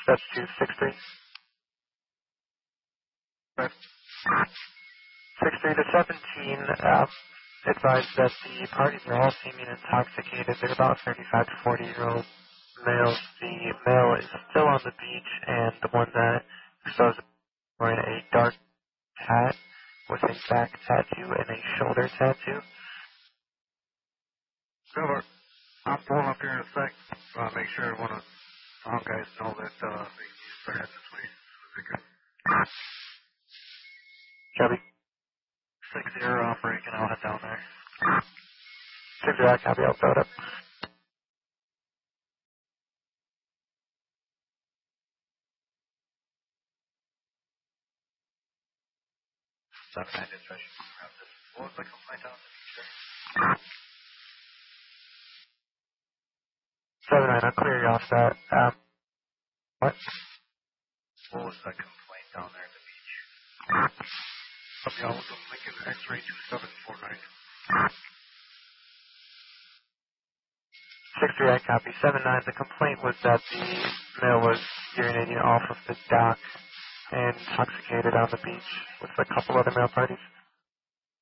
That's 263. 63 to 17, advised that the parties are all seeming intoxicated. They're about 35 to 40-year-old males. The male is still on the beach, and the one that was wearing a dark hat with a back tattoo and a shoulder tattoo. Silver, I'm pulling up here in a sec. Make sure one of the guys know that they start heading this way as soon as they can. Copy. 6-0, I'm breaking. I'll head down there. 6-0, copy. I'll throw it up. What was the complaint on the beach? 7-9, I'll clear you off that. What? What was the complaint down there at the beach? Y'all was on Lincoln X-ray 2749. 6-3, copy. 7-9, the complaint was that the male was urinating off of the dock and intoxicated on the beach with a couple other male parties.